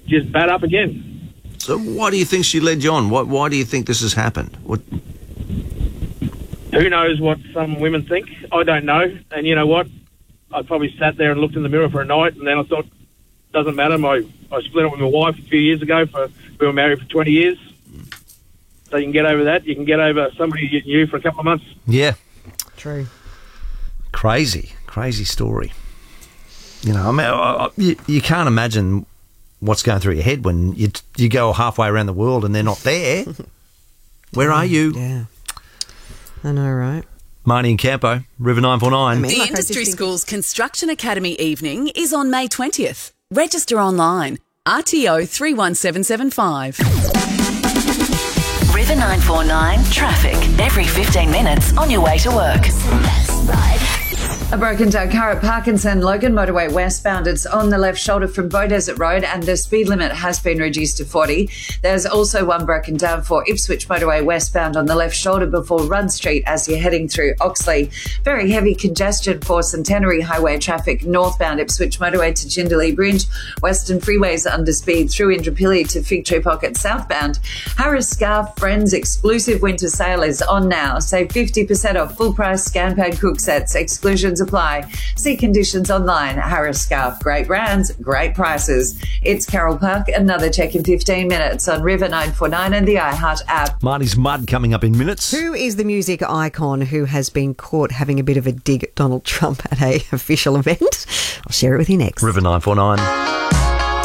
just bat up again. So why do you think she led you on? Why do you think this has happened? Who knows what some women think? I don't know. And you know what? I probably sat there and looked in the mirror for a night, and then I thought, doesn't matter. I split up with my wife a few years ago. We were married for 20 years. So you can get over that. You can get over somebody you knew for a couple of months. Yeah. True. Crazy story. You know, I mean, you can't imagine what's going through your head when you go halfway around the world and they're not there. Where are you? Yeah. I know, right? Marnie and Campo, River 949. The Industry Schools Construction Academy evening is on May 20th. Register online. RTO 31775. River 949 traffic. Every 15 minutes on your way to work. A broken down car at Parkinson Logan motorway westbound. It's on the left shoulder from Bow Desert Road, and the speed limit has been reduced to 40. There's also one broken down for Ipswich motorway westbound on the left shoulder before Rudd Street as you're heading through Oxley. Very heavy congestion for Centenary Highway traffic northbound Ipswich motorway to Jindalee Bridge. Western freeways under speed through Indooroopilly to Fig Tree Pocket southbound. Harris Scarf Friends exclusive winter sale is on now. Save 50% off full price scan pad cook sets. Exclusions apply. See conditions online. Harris Scarf. Great brands, great prices. It's Carol Park. Another check in 15 minutes on River 949 and the iHeart app. Marty's Mud coming up in minutes. Who is the music icon who has been caught having a bit of a dig at Donald Trump at a official event? I'll share it with you next. River 949.